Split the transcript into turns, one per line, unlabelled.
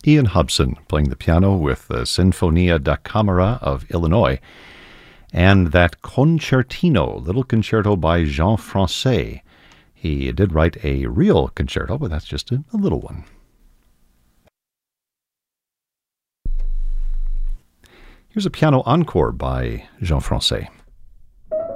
Ian Hobson playing the piano with the Sinfonia da Camera of Illinois, and that Concertino, little concerto by Jean Francais. He did write a real concerto, but that's just a little one. Here's a piano encore by Jean Francais.